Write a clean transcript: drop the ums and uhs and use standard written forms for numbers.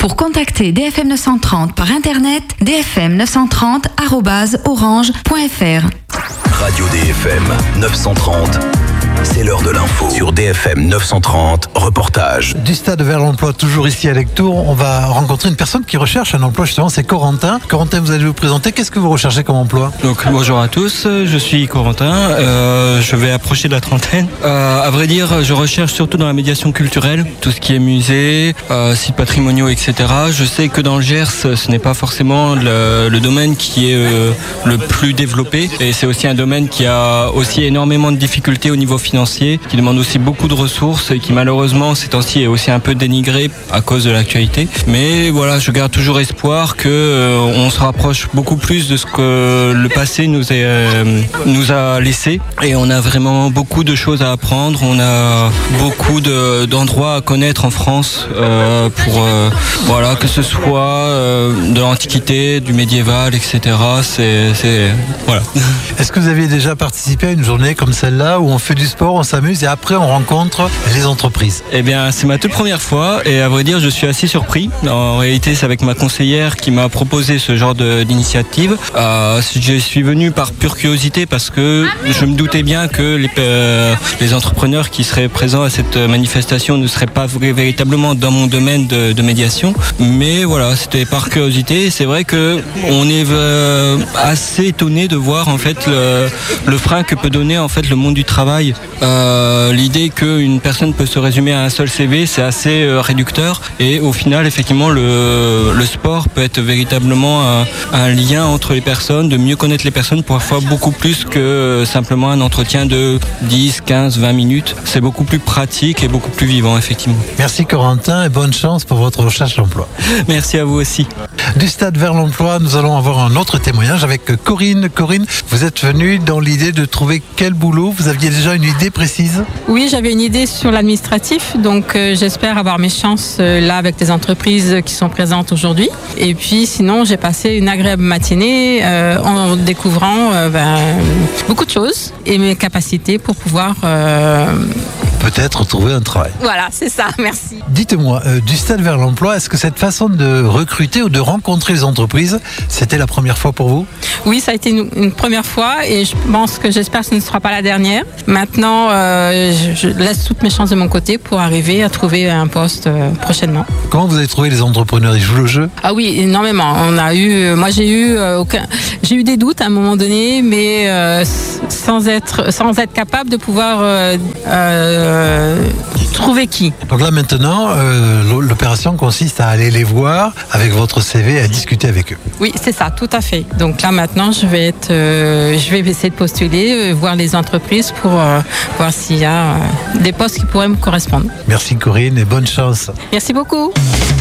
Pour contacter DFM 930 par internet, dfm930@orange.fr. Radio DFM 930. C'est l'heure de l'info sur DFM 930, reportage. Du stade vers l'emploi, toujours ici à Lectoure, on va rencontrer une personne qui recherche un emploi justement, c'est Corentin. Corentin, vous allez vous présenter, qu'est-ce que vous recherchez comme emploi? Donc bonjour à tous, je suis Corentin, je vais approcher de la trentaine. À vrai dire, je recherche surtout dans la médiation culturelle, tout ce qui est musée, sites patrimoniaux, etc. Je sais que dans le Gers, ce n'est pas forcément le domaine qui est le plus développé, et c'est aussi un domaine qui a aussi énormément de difficultés au niveau financier, qui demande aussi beaucoup de ressources et qui malheureusement ces temps-ci est aussi un peu dénigré à cause de l'actualité. Mais voilà, je garde toujours espoir que on se rapproche beaucoup plus de ce que le passé nous a laissé, et on a vraiment beaucoup de choses à apprendre. On a beaucoup d'endroits à connaître en France pour voilà, que ce soit de l'Antiquité, du médiéval, etc. C'est voilà. Est-ce que vous aviez déjà participé à une journée comme celle-là où on fait du sport, on s'amuse et après on rencontre les entreprises? Eh bien, c'est ma toute première fois et à vrai dire, je suis assez surpris. En réalité, c'est avec ma conseillère qui m'a proposé ce genre d'initiative. Je suis venu par pure curiosité parce que je me doutais bien que les entrepreneurs qui seraient présents à cette manifestation ne seraient pas véritablement dans mon domaine de médiation. Mais voilà, c'était par curiosité. C'est vrai que on est assez étonné de voir en fait le frein que peut donner en fait le monde du travail. L'idée qu'une personne peut se résumer à un seul CV, c'est assez réducteur, et au final effectivement le sport peut être véritablement un lien entre les personnes, de mieux connaître les personnes, parfois beaucoup plus que simplement un entretien de 10, 15, 20 minutes. C'est beaucoup plus pratique et beaucoup plus vivant effectivement. Merci Corentin et bonne chance pour votre recherche d'emploi. Merci à vous aussi. Du stade vers l'emploi, nous allons avoir un autre témoignage avec Corinne. Corinne, vous êtes venue dans l'idée de trouver quel boulot? Vous aviez déjà une idée précise? Oui, j'avais une idée sur l'administratif, donc j'espère avoir mes chances là avec les entreprises qui sont présentes aujourd'hui. Et puis sinon, j'ai passé une agréable matinée en découvrant beaucoup de choses et mes capacités pour pouvoir... peut-être trouver un travail. Voilà, c'est ça, merci. Dites-moi, du stade vers l'emploi, est-ce que cette façon de recruter ou de rencontrer les entreprises, c'était la première fois pour vous? Oui, ça a été une première fois et j'espère que ce ne sera pas la dernière. Maintenant, je laisse toutes mes chances de mon côté pour arriver à trouver un poste prochainement. Comment vous avez trouvé les entrepreneurs? Ils jouent le jeu? Ah oui, énormément. Moi j'ai eu des doutes à un moment donné, mais sans être capable de pouvoir trouver qui. Donc là maintenant, l'opération consiste à aller les voir avec votre CV et à discuter avec eux. Oui, c'est ça, tout à fait. Donc là maintenant, je vais essayer de postuler, voir les entreprises pour voir s'il y a des postes qui pourraient me correspondre. Merci Corinne et bonne chance. Merci beaucoup.